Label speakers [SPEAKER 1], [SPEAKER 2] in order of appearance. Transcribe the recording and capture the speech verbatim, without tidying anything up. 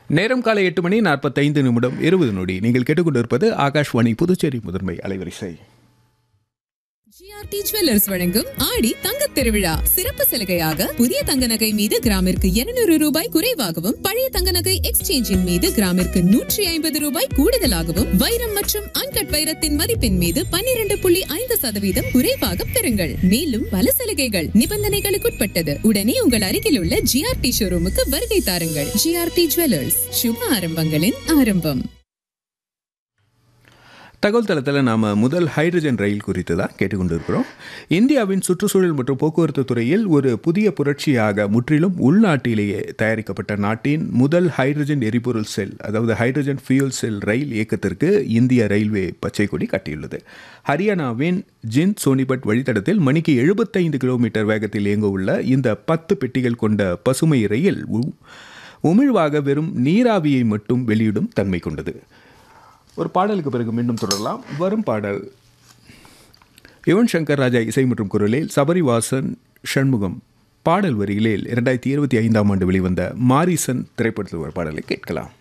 [SPEAKER 1] நேரம் காலை எட்டு மணி நாற்பத்தைந்து நிமிடம் இருபது நொடி. நீங்கள் கேட்டுக்கொண்டிருப்பது ஆகாஷ்வாணி புதுச்சேரி முதன்மை அலைவரிசை.
[SPEAKER 2] ஜிஆர்டி ஜுவல்லர்ஸ் வழங்கும் ஆடி தங்கத் திருவிழா சிறப்பு சலுகையாக புதிய தங்க நகை மீது கிராமிற்கு இருநூறு ரூபாய் குறைவாகவும், பழைய தங்க நகை எக்ஸ்சேஞ்சின் மீது கிராமிற்கு நூற்றி ஐம்பது ரூபாய் கூடுதலாகவும், வைரம் மற்றும் அன்கட் வைரத்தின் மதிப்பின் மீது பன்னிரண்டு புள்ளி ஐந்து சதவீதம் குறைவாக பெறுங்கள். மேலும் பல சலுகைகள் நிபந்தனைகளுக்குட்பட்டது. உடனே உங்கள் அருகில் உள்ள ஜிஆர்டி ஷோரூமுக்கு வருகை தாருங்கள். ஜிஆர்டி ஜுவல்லர்ஸ், சுப ஆரம்பங்களின் ஆரம்பம்.
[SPEAKER 1] தகவல் தளத்தில் நாம் முதல் ஹைட்ரஜன் ரயில் குறித்து தான் கேட்டுக்கொண்டிருக்கிறோம். இந்தியாவின் சுற்றுச்சூழல் மற்றும் போக்குவரத்து துறையில் ஒரு புதிய புரட்சியாக முற்றிலும் உள்நாட்டிலேயே தயாரிக்கப்பட்ட நாட்டின் முதல் ஹைட்ரஜன் எரிபொருள் செல், அதாவது ஹைட்ரஜன் ஃபியூல் செல் ரயில் இயக்கத்திற்கு இந்திய ரயில்வே பச்சை கொடி காட்டியுள்ளது. ஹரியானாவின் ஜிந்த் சோனிபட் வழித்தடத்தில் மணிக்கு எழுபத்தைந்து கிலோமீட்டர் வேகத்தில் இயங்க உள்ள இந்த பத்து பெட்டிகள் கொண்ட பசுமை ரயில் உமிழ்வாக வெறும் நீராவியை மட்டும் வெளியிடும் தன்மை கொண்டது. ஒரு பாடலுக்கு பிறகு மீண்டும் தொடரலாம். வரும் பாடல் யுவன் சங்கர் ராஜா இசை மற்றும் குரலில் சபரிவாசன் ஷண்முகம் பாடல் வரிகளில் இரண்டாயிரத்தி இருபத்தி ஐந்தாம் ஆண்டு வெளிவந்த மாரிசன் திரைப்படத்தில் ஒரு பாடலை கேட்கலாம்.